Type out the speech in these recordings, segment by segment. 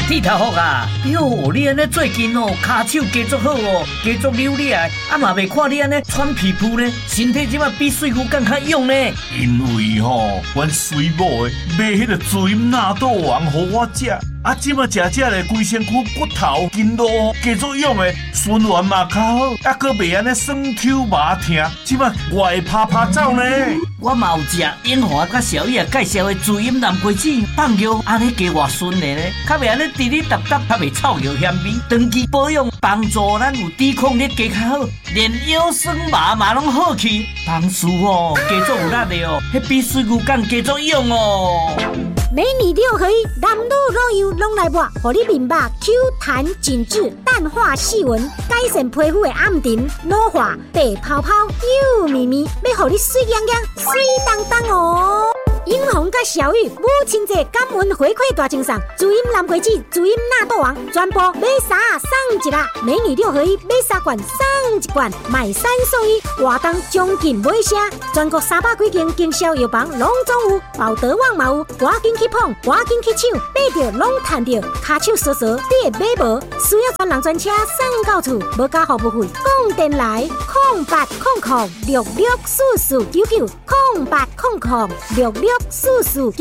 剃头发啊！哟，你安尼最近哦，骹手加足好哦，加足流利啊！啊嘛袂看你安尼穿皮肤呢，身体即马比水牛更较勇呢。 因为吼，阮水某的买迄个水纳豆王互我食，啊，即马食咧，规身躯骨头筋络加足勇的，循环嘛较好，啊，搁袂安尼酸抽麻疼，即马我会拍拍走呢。 我嘛有食永华甲小叶介绍的滋阴蓝桂子，放药安尼加偌顺的呢，较袂安尼滴滴答答，较袂臭油咸味，长期保养帮助咱有抵抗力加较好，连腰酸麻嘛拢好去，帮助哦加足有力的哦，迄比水牛更加足勇哦。 美女六合一，男女老幼拢来抹，互你面肉 Q 弹紧致，淡化细纹，改善皮肤的暗沉、老化、白泡泡、幼绵绵，要互你水亮亮、水当当哦。英红甲小玉母亲节感恩回馈大奖赏，滋阴蓝桂子、滋阴纳豆王，全部买三送一啦！美女六合一买3罐送1罐，买3送1，活动将近尾声，全国300几间经销药房拢总有，宝德旺嘛有，赶紧去捧，赶紧去抢，买着拢赚着，骹手烧烧你会买无？需要专人专车送到厝，无加服务费，讲电来0800664499，0800664499。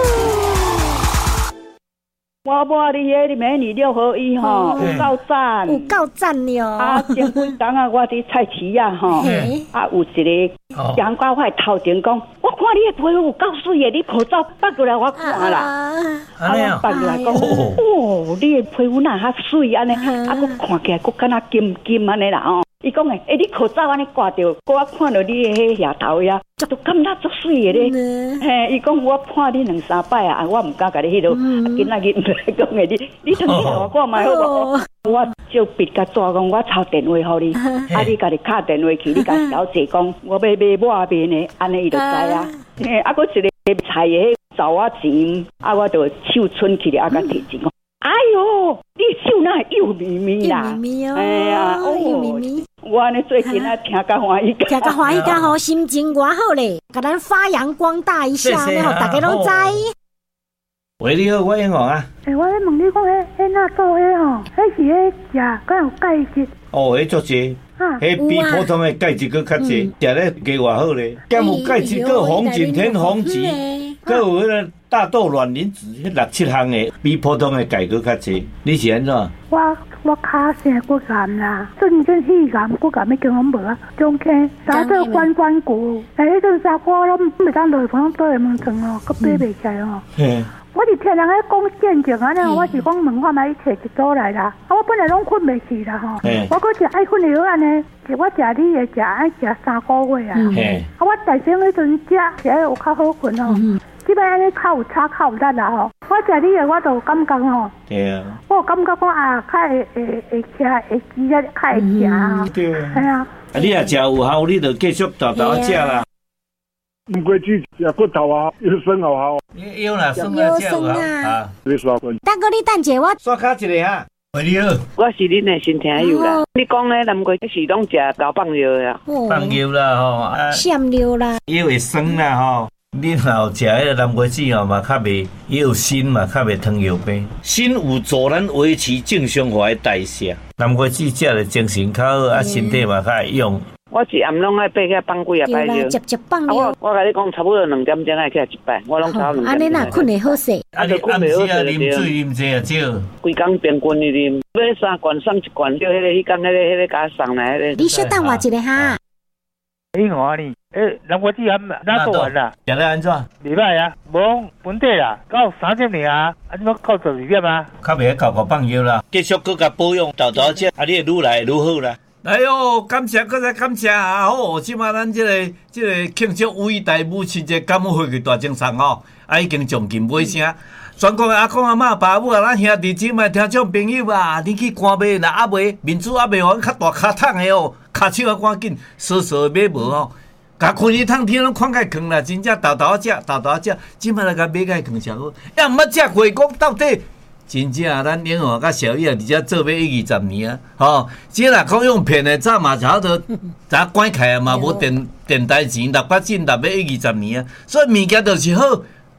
我抹你迄个美女六合一吼，有够赞， 有够赞了。 啊，前几天啊，我伫菜市啊吼，啊有一个杨高快头前讲，我看你的皮肤有够水的，你口罩拔过来我看啦。啊，我拔过来讲，哦，你的皮肤哪哈水安尼，啊，佮看起来佮敢若金金安尼啦吼。伊讲诶，你口罩安尼挂着，我看到你的迄额头呀，都感觉足水的咧。嘿，伊讲我看你2-3摆啊，我唔敢甲你迄落，今仔日唔来讲诶，你通去我看卖好无？我就笔甲纸讲，我抄电话互你，啊，你家己敲电话去，你甲小姐讲，我要买抹面的，安尼伊就知啊。嘿，啊，佮一个菜的找我钱，啊，我就手伸起来，啊，甲摕钱。哎呦，你手哪幼咪咪啦？ 幼咪咪哦， 哎呀， 幼咪咪。 我呢最近啊听甲欢喜， 听甲欢喜甲好，心情偌好咧，甲咱发扬光大一下，然后大家拢知。 喂，你好，我英皇啊。 我咧问你讲，迄纳豆迄吼，迄是迄食敢有钙质？ 哦，迄足济，迄比普通的钙质佫较济，食咧加偌好咧。兼有钙质，佫有红景天、红芪，佫有迄个大豆卵磷脂，迄6-7项的，比普通的钙佫较济。你是安怎？ 我骹生骨癌啦，最近肺癌、骨癌已经拢无啊，中间三做关骨，迄阵三我拢袂当落房倒来门床哦，佫爬袂起来哦。我是听人咧讲见证安尼，我是讲问看卖伊摕一组来啦。啊，我本来拢困袂去啦吼，我搁食爱困的药安尼，我食你的食爱食3个月啊。啊，我大声迄阵食有较好困哦。即摆安尼较有差较有力啦吼，我食你的我就感觉吼， 对啊， 我有感觉讲啊，较会吃会记较会食啊， 对啊， 系啊。 啊，你若食有效，你就继续豆食啦。 唔过去食骨头啊，腰酸也好。 腰啦，酸啊，食有啊。 你刷滚。 等个你等者，我刷卡一个哈。喂，你好， 我是恁的新听友啦。你讲咧，南国是拢食高放药呀？ 放药啦吼， 闪尿啦， 腰会酸啦吼。你若有食迄个南瓜子吼，嘛较袂，伊有锌嘛，较袂糖尿病。锌有助咱维持正常化的代谢。南瓜子食了精神较好，啊，身体嘛较会用。 我一暗拢爱爬起放几啊摆尿。 接放尿。 我甲你讲，差不多2点钟爱起来1摆，我拢差2点钟。 安尼哪困会好势？ 啊，你暗时啊啉水啉济啊少。 规工平均哩啉，买3罐送1罐，叫迄个迄工迄个甲送来迄个。 你小等我一个哈。 英皇呢？南瓜子含哪做完啦？ 食了安怎？ 礼拜啊，无本地啦，到30点啊，啊你要到12点啊？ 较袂搞放药啦，继续搁甲保养豆食，啊你会愈来愈好啦。哎哟，感谢，搁再感谢啊！好，即马咱这个庆祝伟大母亲节感恩回馈大精神吼，啊已经将近尾声。全国的阿公阿嬷、爸母啊，咱兄弟姊妹、听众朋友啊，你去看卖若还袂面子还袂还较大卡桶的哦，骹手啊赶紧扫扫买无哦。甲困一趟天拢看解坑啦，真正豆食，即摆来甲买解坑才好。要毋捌食过讲到底。真正咱永和甲小叶，而且做要1-20年啊，吼！即若讲用骗的，早嘛差不多，早关开啊嘛，无电台钱6角钱，6要1-20年啊。所以物件就是好，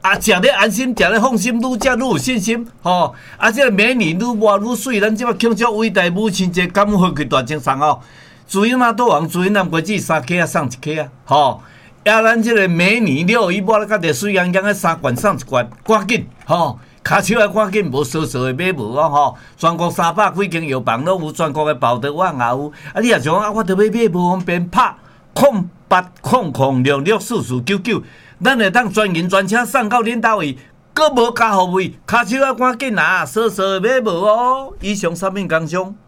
啊，食咧安心，食咧放心，愈食愈有信心，吼！啊，这个美女愈活愈水，咱即摆庆祝伟大母亲节，感恩回馈大精神哦。主因啊，倒王主因南国际3克啊，送1克啊，吼！呀，咱这个美女了，伊抹咧甲热水洋洋的3罐送1罐，赶紧，吼！骹手啊，赶紧，无少少的买无哦，吼！全国300几间药房拢有，全国的报道网也有。啊，你若想啊，我着要买无方便，拍0800664499，咱会当专人专车送到恁兜位，阁无加服务，骹手啊，赶紧啊，少少的买无哦。以上产品工商。